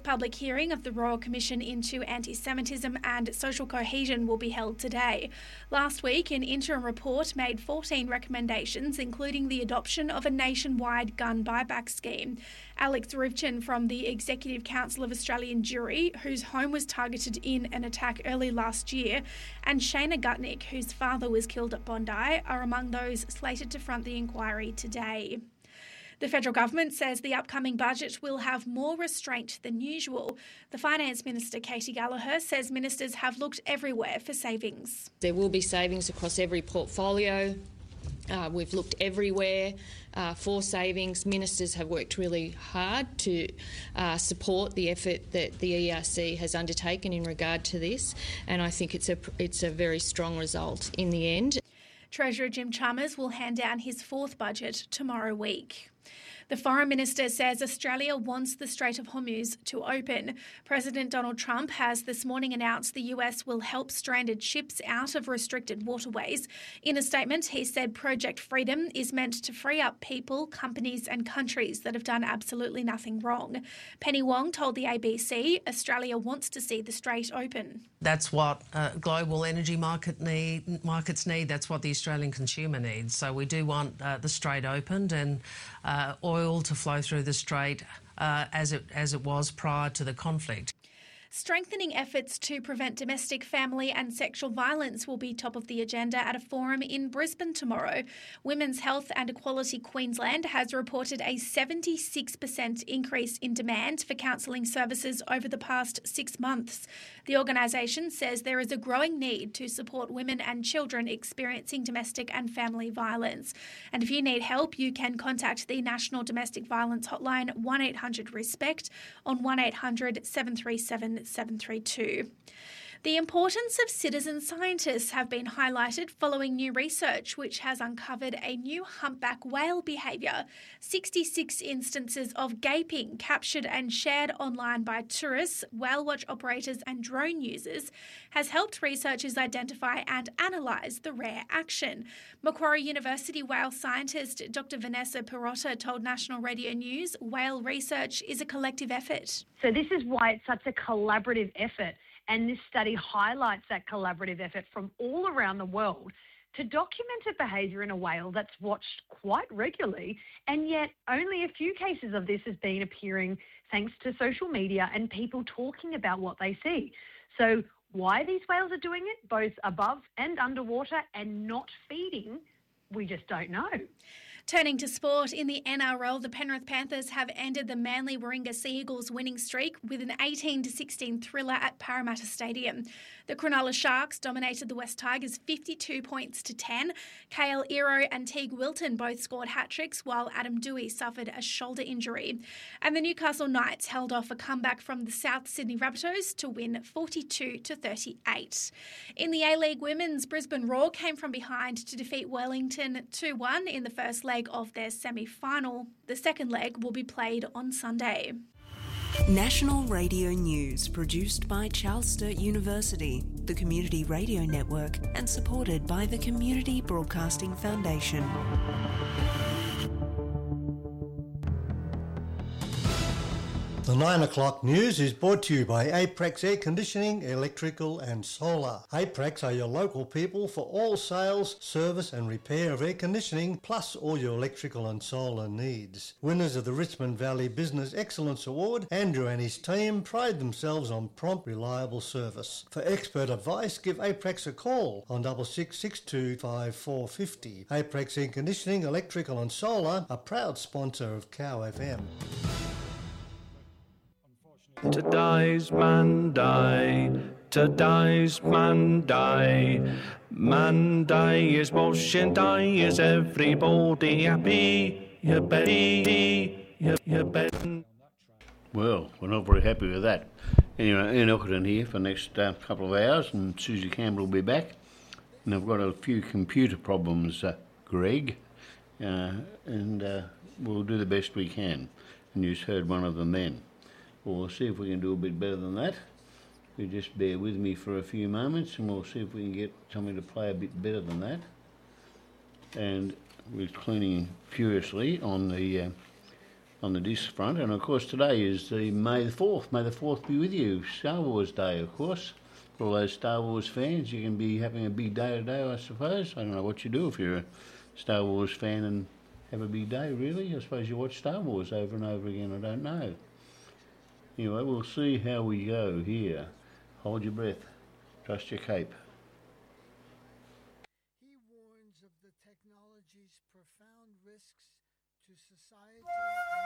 public hearing of the Royal Commission into Anti-Semitism and Social Cohesion will be held today. Last week, an interim report made 14 recommendations, including the adoption of a nationwide gun buyback scheme. Alex Rivchin from the Executive Council of Australian Jewry, whose home was targeted in an attack early last year, and Shana Gutnick, whose father was killed at Bondi, are among those slated to front the inquiry today. The federal government says the upcoming budget will have more restraint than usual. The Finance Minister, Katy Gallagher, says ministers have looked everywhere for savings. There will be savings across every portfolio. We've looked everywhere for savings. Ministers have worked really hard to support the effort that the ERC has undertaken in regard to this, and I think it's a very strong result in the end. Treasurer Jim Chalmers will hand down his fourth budget tomorrow week. The Foreign Minister says Australia wants the Strait of Hormuz to open. President Donald Trump has this morning announced the US will help stranded ships out of restricted waterways. In a statement, he said Project Freedom is meant to free up people, companies and countries that have done absolutely nothing wrong. Penny Wong told the ABC Australia wants to see the strait open. That's what global energy markets need. That's what the Australian consumer needs. So we do want the strait opened and oil to flow through the strait as it was prior to the conflict. Strengthening efforts to prevent domestic, family and sexual violence will be top of the agenda at a forum in Brisbane tomorrow. Women's Health and Equality Queensland has reported a 76% increase in demand for counselling services over the past 6 months. The organisation says there is a growing need to support women and children experiencing domestic and family violence. And if you need help, you can contact the National Domestic Violence Hotline 1800-RESPECT on 1800 737 732. The importance of citizen scientists have been highlighted following new research which has uncovered a new humpback whale behaviour. 66 instances of gaping captured and shared online by tourists, whale watch operators and drone users has helped researchers identify and analyse the rare action. Macquarie University whale scientist Dr. Vanessa Perotta told National Radio News whale research is a collective effort. So this is why it's such a collaborative effort. And this study highlights that collaborative effort from all around the world to document a behaviour in a whale that's watched quite regularly, and yet only a few cases of this has been appearing thanks to social media and people talking about what they see. So why these whales are doing it, both above and underwater, and not feeding, we just don't know. Turning to sport, in the NRL, the Penrith Panthers have ended the Manly Warringah Sea Eagles winning streak with an 18-16 thriller at Parramatta Stadium. The Cronulla Sharks dominated the West Tigers 52 points to 10. Kale Iro and Teague Wilton both scored hat-tricks, while Adam Dewey suffered a shoulder injury. And the Newcastle Knights held off a comeback from the South Sydney Rabbitohs to win 42-38. In the A-League Women's, Brisbane Roar came from behind to defeat Wellington 2-1 in the first leg of their semi-final. The second leg will be played on Sunday. National Radio News, produced by Charles Sturt University, the Community Radio Network, and supported by the Community Broadcasting Foundation. The 9 o'clock news is brought to you by Aprex Air Conditioning, Electrical and Solar. Aprex are your local people for all sales, service and repair of air conditioning, plus all your electrical and solar needs. Winners of the Richmond Valley Business Excellence Award, Andrew and his team pride themselves on prompt, reliable service. For expert advice, give Aprex a call on 6662 5450. Aprex Air Conditioning, Electrical and Solar, a proud sponsor of Cow FM. Today's Monday, Monday is washing day, is everybody happy? You bet. Well, we're not very happy with that. Anyway, Ian Elkerton here for the next couple of hours, and Susie Campbell will be back. And I've got a few computer problems, Greg, and we'll do the best we can. And you just heard one of them then. We'll see if we can do a bit better than that. You just bear with me for a few moments and we'll see if we can get something to play a bit better than that. And we're cleaning furiously on the on the disc front. And of course today is the May the 4th. May the 4th be with you. Star Wars Day, of course. For all those Star Wars fans, you can be having a big day today, I suppose. I don't know what you do if you're a Star Wars fan and have a big day, really. I suppose you watch Star Wars over and over again, I don't know. Anyway, we'll see how we go here. Hold your breath. Trust your cape. He warns of the technology's profound risks to society